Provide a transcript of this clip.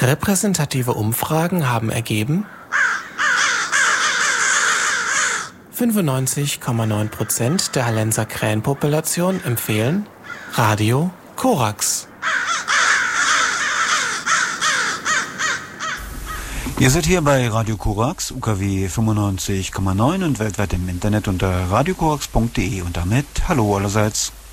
Repräsentative Umfragen haben ergeben, 95,9% der Hallenser Krähenpopulation empfehlen Radio Korax. Ihr seid hier bei Radio Korax, UKW 95,9 und weltweit im Internet unter radiokorax.de und damit hallo allerseits.